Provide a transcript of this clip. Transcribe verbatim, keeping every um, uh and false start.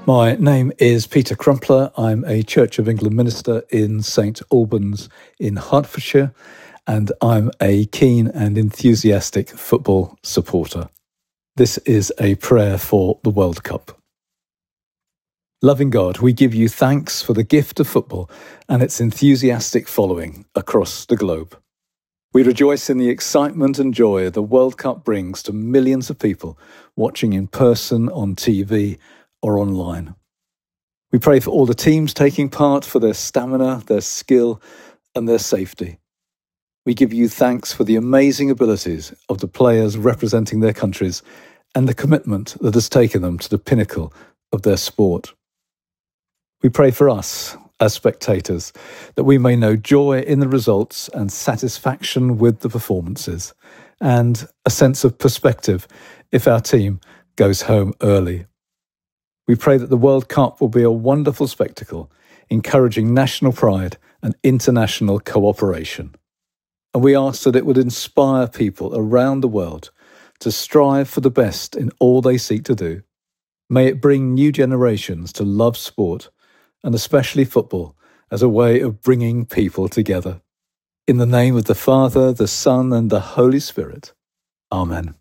My name is Peter Crumpler. I'm a Church of England minister in Saint Albans in Hertfordshire, and I'm a keen and enthusiastic football supporter. This is a prayer for the World Cup. Loving God, we give you thanks for the gift of football and its enthusiastic following across the globe. We rejoice in the excitement and joy the World Cup brings to millions of people watching in person, on T V, or online. We pray for all the teams taking part, for their stamina, their skill, and their safety. We give you thanks for the amazing abilities of the players representing their countries and the commitment that has taken them to the pinnacle of their sport. We pray for us, as spectators, that we may know joy in the results and satisfaction with the performances, and a sense of perspective if our team goes home early. We pray that the World Cup will be a wonderful spectacle, encouraging national pride and international cooperation. And we ask that it would inspire people around the world to strive for the best in all they seek to do. May it bring new generations to love sport, and especially football, as a way of bringing people together. In the name of the Father, the Son, and the Holy Spirit. Amen.